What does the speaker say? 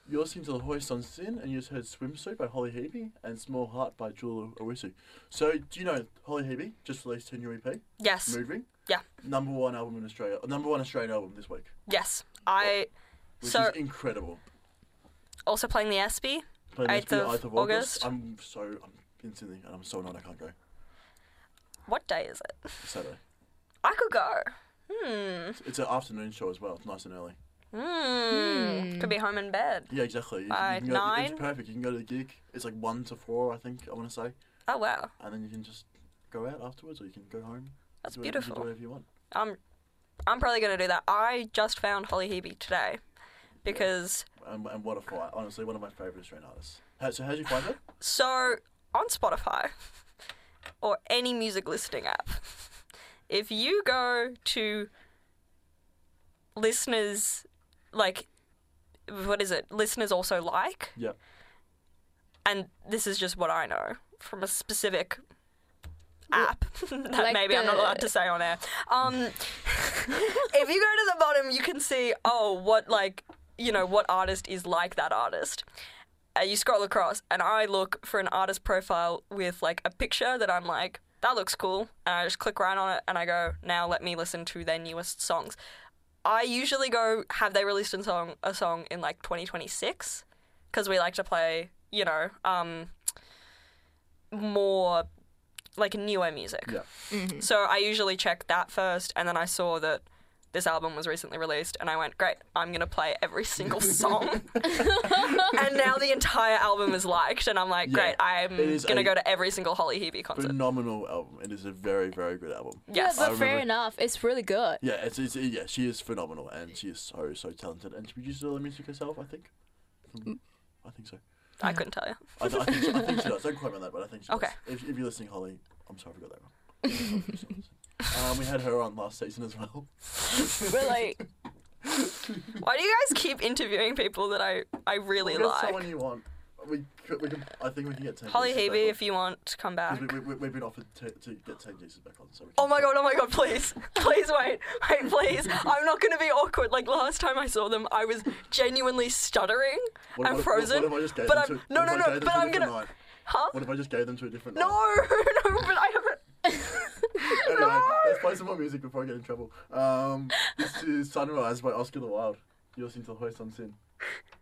You're listening to The Hoist on Sin, and you just heard Swimsuit by Holly Hebe and Small Heart by Jewel Owisu. So, do you know Holly Hebe just released her new EP? Yes. Moving? Yeah. Number one album in Australia. Number one Australian album this week. Yes. Which is incredible. Also playing the ESPY. Playing 8th of August. I'm in Sydney, and I'm so annoyed I can't go. What day is it? Saturday. I could go. It's an afternoon show as well. It's nice and early. Could be home in bed. Yeah, exactly. By 9? It's perfect. You can go to the gig. It's like 1 to 4, I think, I want to say. Oh, wow. And then you can just go out afterwards, or you can go home. That's You beautiful. can do whatever you want. I'm probably going to do that. I just found Holly Hebe today because... Yeah. And what a fight. Honestly, one of my favourite Australian artists. So how did you find it? So, on Spotify, or any music listening app, if you go to listeners, like, what is it? Listeners also like? Yeah. And this is just what I know from a specific app that Like maybe I'm not allowed to say on air. If you go to the bottom, you can see, what artist is like that artist. You scroll across, and I look for an artist profile with, like, a picture that I'm like, that looks cool. And I just click right on it, and I go, now let me listen to their newest songs. I usually go, have they released a song in, like, 2026? Because we like to play, more, like, newer music. Yeah. Mm-hmm. So I usually check that first, and then I saw that this album was recently released, and I went, great, I'm going to play every single song. And now the entire album is liked, and I'm like, great, I'm going to go to every single Holly Hebe concert. Phenomenal album. It is a very, very good album. Yes. Yeah, but fair enough. It's really good. Yeah, she is phenomenal, and she is so, so talented. And she produces all the music herself, I think. I think so. I couldn't tell you. I think she does. Don't quote me on that, but I think she does. Okay. If you're listening, Holly, I'm sorry I got that wrong. We had her on last season as well. Really? Why do you guys keep interviewing people that I really Get like? someone you want. We can, I think we can get 10 Holly Jesus back Hebe, on. if you want to come back. We've been offered to get 10 Jesus back on. So we can Oh my god, please. Please wait, please. I'm not going to be awkward. Like, last time I saw them, I was genuinely stuttering and frozen. What if I just gave but them I'm, to, but I'm going to... night? Huh? What if I just gave them to a different No, night? no, but I haven't... Anyway, let's play some more music before I get in trouble. This is Sunrise by Oscar the Wild. You're listening to The Hoist on Sin.